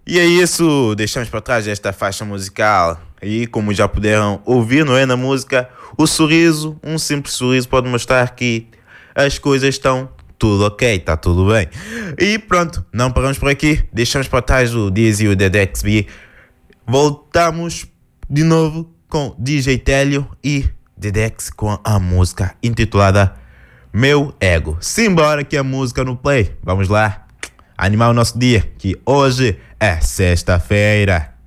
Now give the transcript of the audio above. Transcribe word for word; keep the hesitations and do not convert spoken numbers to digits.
E é isso, deixamos para trás esta faixa musical. E como já puderam ouvir, não é, na música, o sorriso, um simples sorriso pode mostrar que as coisas estão tudo ok, está tudo bem. E pronto, não paramos por aqui, deixamos para trás o Diz e o D D X B. Voltamos de novo com D J Télio e D D X com a música intitulada Meu Ego. Simbora que a música no play, vamos lá animar o nosso dia, que hoje é sexta-feira.